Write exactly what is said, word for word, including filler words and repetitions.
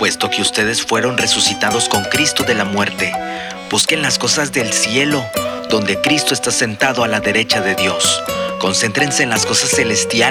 puesto que ustedes fueron resucitados con Cristo de la muerte, busquen las cosas del cielo, donde Cristo está sentado a la derecha de Dios. Concéntrense en las cosas celestiales